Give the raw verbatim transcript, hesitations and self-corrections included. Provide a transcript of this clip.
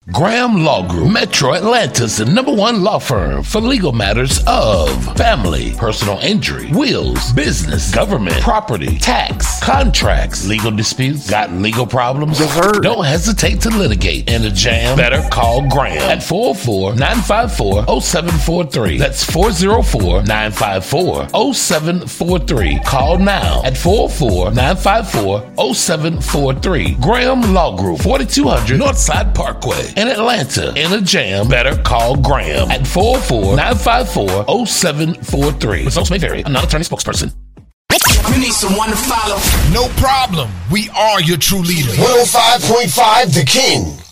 Graham Law Group, Metro Atlanta's the number one law firm for legal matters of family, personal injury, wills, business, government, property, tax, contracts, legal disputes. Got legal problems? Don't hesitate to litigate in a jam. Better call Graham at four oh four, nine five four, oh seven four three. That's four oh four, nine five four, oh seven four three. Call now at four oh four, nine five four, oh seven four three. Graham Law Group, forty-two hundred Northside Parkway in Atlanta. In a jam, better call Graham at four oh four, nine five four, oh seven four three. Results may vary. I'm not an attorney spokesperson. You need someone to follow. No problem. We are your true leader. one oh five point five The King.